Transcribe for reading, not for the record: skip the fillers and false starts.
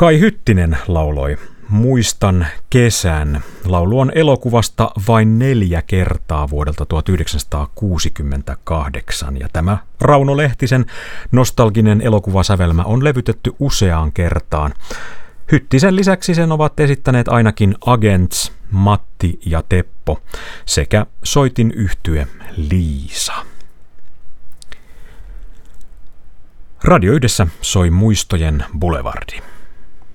Kai Hyttinen lauloi Muistan kesän. Laulu on elokuvasta vain 4 kertaa vuodelta 1968 ja tämä Rauno Lehtisen nostalginen elokuvasävelmä on levytetty useaan kertaan. Hyttisen lisäksi sen ovat esittäneet ainakin Agents, Matti ja Teppo sekä soitinyhtye Liisa. Radio Yhdessä soi Muistojen Boulevardi.